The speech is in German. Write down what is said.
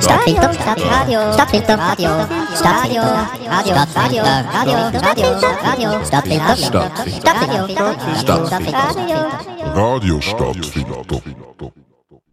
Stadtfilter, Radio, Stadtfilter, Radio, Stadtfilter, Radio, Radio, Radio, Radio, Stadtfilter, Stadtfilter, Radio Stadtfilter.